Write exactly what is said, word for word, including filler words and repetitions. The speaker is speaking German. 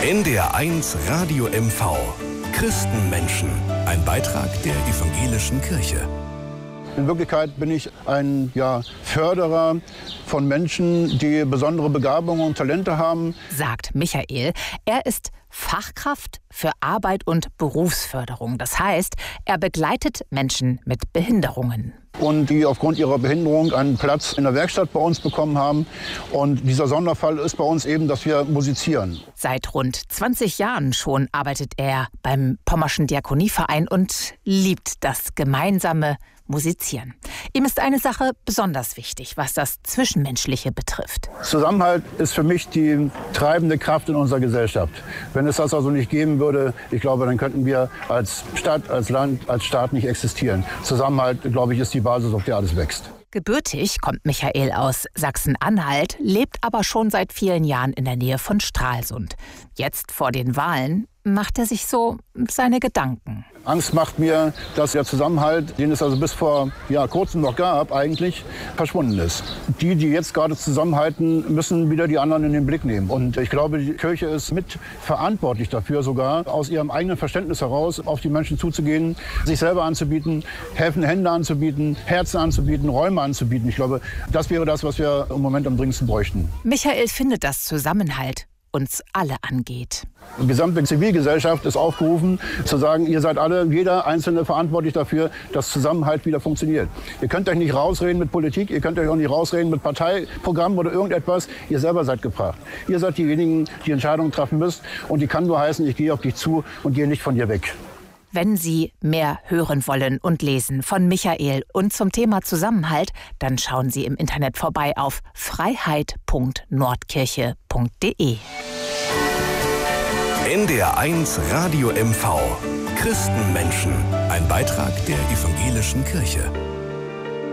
N D R eins Radio M V. Christenmenschen. Ein Beitrag der evangelischen Kirche. In Wirklichkeit bin ich ein ja, Förderer von Menschen, die besondere Begabungen und Talente haben. Sagt Michael. Er ist Fachkraft für Arbeit und Berufsförderung. Das heißt, er begleitet Menschen mit Behinderungen. Und die aufgrund ihrer Behinderung einen Platz in der Werkstatt bei uns bekommen haben. Und dieser Sonderfall ist bei uns eben, dass wir musizieren. Seit rund zwanzig Jahren schon arbeitet er beim Pommerschen Diakonieverein und liebt das gemeinsame Musizieren. Ihm ist eine Sache besonders wichtig, was das Zwischenmenschliche betrifft. Zusammenhalt ist für mich die treibende Kraft in unserer Gesellschaft. Wenn es das also nicht geben würde, ich glaube, dann könnten wir als Stadt, als Land, als Staat nicht existieren. Zusammenhalt, glaube ich, ist die Basis, auf der alles wächst. Gebürtig kommt Michael aus Sachsen-Anhalt, lebt aber schon seit vielen Jahren in der Nähe von Stralsund. Jetzt vor den Wahlen macht er sich so seine Gedanken. Angst macht mir, dass der Zusammenhalt, den es also bis vor ja, kurzem noch gab, eigentlich verschwunden ist. Die, die jetzt gerade zusammenhalten, müssen wieder die anderen in den Blick nehmen. Und ich glaube, die Kirche ist mitverantwortlich dafür, sogar aus ihrem eigenen Verständnis heraus auf die Menschen zuzugehen, sich selber anzubieten, helfende Hände anzubieten, Herzen anzubieten, Räume anzubieten. Ich glaube, das wäre das, was wir im Moment am dringendsten bräuchten. Michael findet, dass Zusammenhalt uns alle angeht. Die gesamte Zivilgesellschaft ist aufgerufen, zu sagen, ihr seid alle, jeder Einzelne verantwortlich dafür, dass Zusammenhalt wieder funktioniert. Ihr könnt euch nicht rausreden mit Politik, ihr könnt euch auch nicht rausreden mit Parteiprogrammen oder irgendetwas. Ihr selber seid gefragt. Ihr seid diejenigen, die Entscheidungen treffen müsst. Und die kann nur heißen, ich gehe auf dich zu und gehe nicht von dir weg. Wenn Sie mehr hören wollen und lesen von Michael und zum Thema Zusammenhalt, dann schauen Sie im Internet vorbei auf freiheit punkt nordkirche punkt de. N D R eins Radio M V. Christenmenschen. Ein Beitrag der evangelischen Kirche.